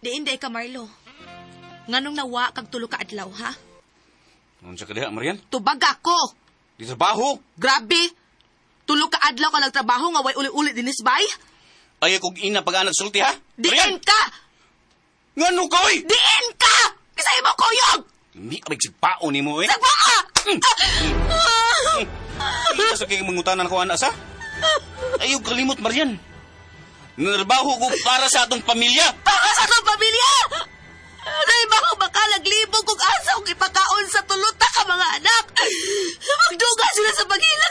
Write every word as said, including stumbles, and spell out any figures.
Di inday ka, Marlo. Nganong nawa kag tulo ka adlaw, ha? Ano siya kadiha, Marian? Tubag ako! Di trabaho! Grabe! Tulo ka adlaw ka nagtrabaho nga way uli-uli dinis bay? Ay, kung ina pag-anak sulti, ha? Diin ka! Ngano ka, oy! Diin ka! Kisay mo kuyog! Hindi ka magsigpao ni mo, eh. Sagpo ka! Hindi ka sa kayong mangutanan ko, anak, sa? Ayaw kalimot, Marian. Nanarbaho ko para sa atong pamilya. Para sa atong pamilya! Dahil ba kung baka naglibog kung asa kung ipakaon sa tuluta ka mga anak? Magduga sila sa paghinga